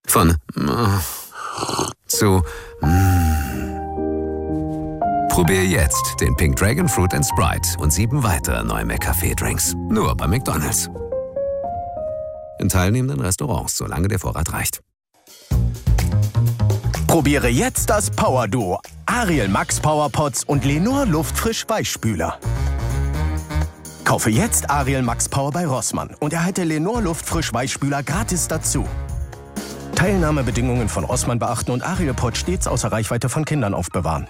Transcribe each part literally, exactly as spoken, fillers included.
Von mm, zu mm. Probier jetzt den Pink Dragon Fruit and Sprite und sieben weitere neue McCafé-Drinks. Nur bei McDonald's. In teilnehmenden Restaurants, solange der Vorrat reicht. Probiere jetzt das Power-Duo. Ariel Max Power Pots und Lenor Luftfrisch Weichspüler. Kaufe jetzt Ariel Max Power bei Rossmann und erhalte Lenor Luftfrisch Weichspüler gratis dazu. Teilnahmebedingungen von Rossmann beachten und Ariel Pot stets außer Reichweite von Kindern aufbewahren.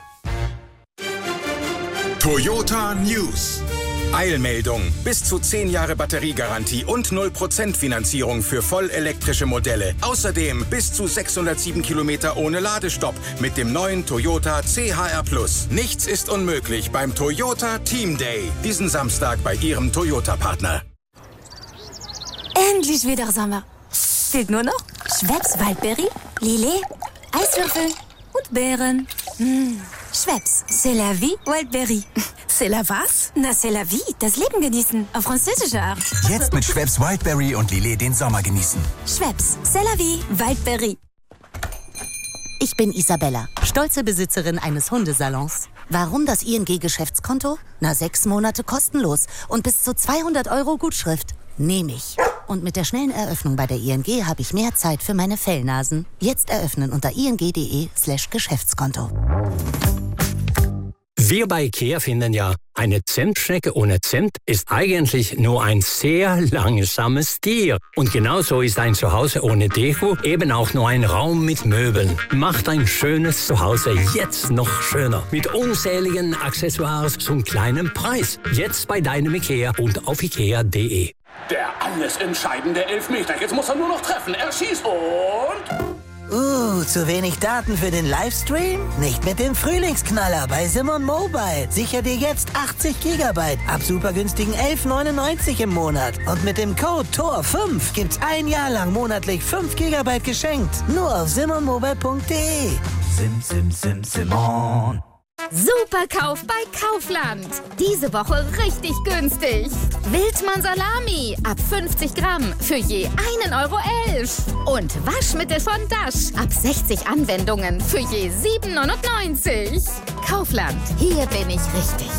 Toyota News. Eilmeldung. Bis zu zehn Jahre Batteriegarantie und null Prozent Finanzierung für vollelektrische Modelle. Außerdem bis zu sechshundertsieben Kilometer ohne Ladestopp mit dem neuen Toyota C H R Plus. Nichts ist unmöglich beim Toyota Team Day. Diesen Samstag bei Ihrem Toyota-Partner. Endlich wieder Sommer. Fehlt nur noch Schweppes Waldbeere, Lillet, Eiswürfel und Beeren. Mmh. Schweppes, c'est la vie, Wildberry. C'est la was? Na, c'est la vie, das Leben genießen, auf französische Art. Jetzt mit Schweppes Wildberry und Lillet den Sommer genießen. Schweppes, c'est la vie, Wildberry. Ich bin Isabella, stolze Besitzerin eines Hundesalons. Warum das I N G-Geschäftskonto? Na, sechs Monate kostenlos und bis zu zweihundert Euro Gutschrift. Nehme ich. Und mit der schnellen Eröffnung bei der I N G habe ich mehr Zeit für meine Fellnasen. Jetzt eröffnen unter ing.de slash Geschäftskonto. Wir bei IKEA finden ja, eine Zentschnecke ohne Cent ist eigentlich nur ein sehr langsames Tier. Und genauso ist ein Zuhause ohne Deko eben auch nur ein Raum mit Möbeln. Macht ein schönes Zuhause jetzt noch schöner. Mit unzähligen Accessoires zum kleinen Preis. Jetzt bei deinem IKEA und auf ikea punkt de. Der alles entscheidende Elfmeter. Jetzt muss er nur noch treffen. Er schießt und... Uh, zu wenig Daten für den Livestream? Nicht mit dem Frühlingsknaller bei Simon Mobile. Sicher dir jetzt achtzig Gigabyte ab super günstigen elf neunundneunzig im Monat. Und mit dem Code T O R fünf gibt's ein Jahr lang monatlich fünf Gigabyte geschenkt. Nur auf simon mobile punkt de. Sim, sim, sim, Simon. Superkauf bei Kaufland. Diese Woche richtig günstig. Wildmann Salami ab fünfzig Gramm für je einen Euro elf. Und Waschmittel von Dash ab sechzig Anwendungen für je sieben neunundneunzig. Kaufland, hier bin ich richtig.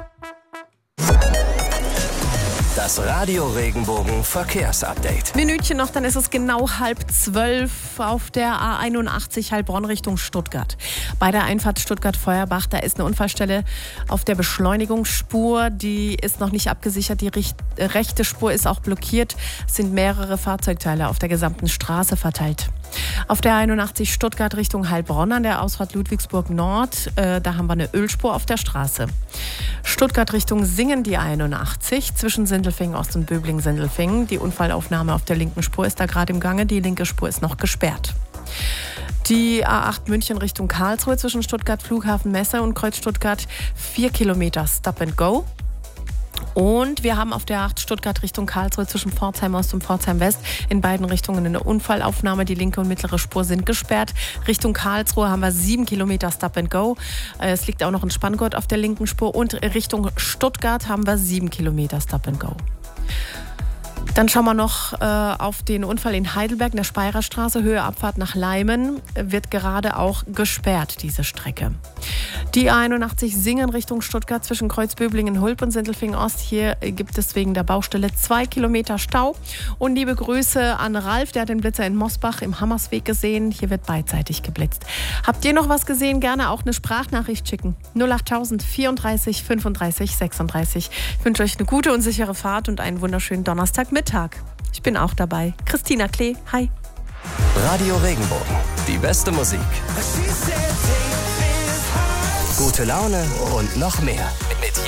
Das Radio Regenbogen Verkehrsupdate. Minütchen noch, dann ist es genau halb zwölf auf der A einundachtzig Heilbronn Richtung Stuttgart. Bei der Einfahrt Stuttgart-Feuerbach, da ist eine Unfallstelle auf der Beschleunigungsspur. Die ist noch nicht abgesichert. Die richt- rechte Spur ist auch blockiert. Es sind mehrere Fahrzeugteile auf der gesamten Straße verteilt. Auf der einundachtzig Stuttgart Richtung Heilbronn an der Ausfahrt Ludwigsburg Nord, äh, da haben wir eine Ölspur auf der Straße. Stuttgart Richtung Singen die einundachtzig zwischen Sindelfingen Ost und Böbling-Sindelfingen. Die Unfallaufnahme auf der linken Spur ist da gerade im Gange. Die linke Spur ist noch gesperrt. Die A acht München Richtung Karlsruhe zwischen Stuttgart Flughafen Messe und Kreuz Stuttgart vier Kilometer Stop and Go. Und wir haben auf der A acht Stuttgart Richtung Karlsruhe zwischen Pforzheim Ost und Pforzheim West in beiden Richtungen eine Unfallaufnahme. Die linke und mittlere Spur sind gesperrt. Richtung Karlsruhe haben wir sieben Kilometer Stop and Go. Es liegt auch noch ein Spanngurt auf der linken Spur. Und Richtung Stuttgart haben wir sieben Kilometer Stop and Go. Dann schauen wir noch äh, auf den Unfall in Heidelberg, in der Speyerer Höhe Abfahrt nach Leimen, wird gerade auch gesperrt, diese Strecke. Die A einundachtzig Singen Richtung Stuttgart zwischen Kreuzböblingen, Hulp und Sindelfingen Ost. Hier gibt es wegen der Baustelle zwei Kilometer Stau. Und liebe Grüße an Ralf, der hat den Blitzer in Mosbach im Hammersweg gesehen. Hier wird beidseitig geblitzt. Habt ihr noch was gesehen? Gerne auch eine Sprachnachricht schicken. null achttausend vierunddreißig fünfunddreißig sechsunddreißig. Ich wünsche euch eine gute und sichere Fahrt und einen wunderschönen Donnerstagmittag. Ich bin auch dabei. Christina Klee, hi. Radio Regenbogen, die beste Musik. Gute Laune und noch mehr. Mit